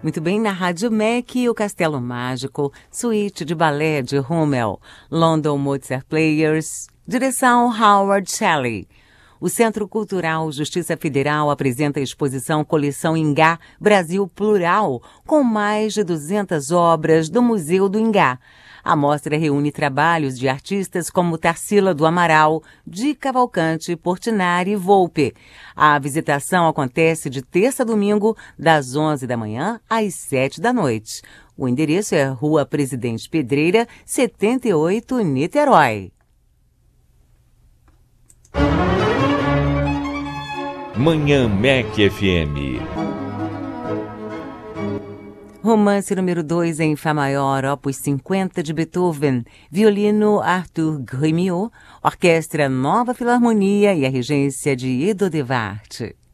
Muito bem, na Rádio MEC, o Castelo Mágico, Suíte de Balé de Hummel, London Mozart Players, direção Howard Shelley. O Centro Cultural Justiça Federal apresenta a exposição Coleção Ingá Brasil Plural, com mais de 200 obras do Museu do Ingá. A mostra reúne trabalhos de artistas como Tarsila do Amaral, Di Cavalcante, Portinari e Volpe. A visitação acontece de terça a domingo, das 11 da manhã às 7 da noite. O endereço é Rua Presidente Pedreira, 78, Niterói. Manhã MEC FM. Romance número 2 em Fá maior, opus 50 de Beethoven, violino Arthur Grémiot, orquestra Nova Filarmonia e a regência de Edo de Wart.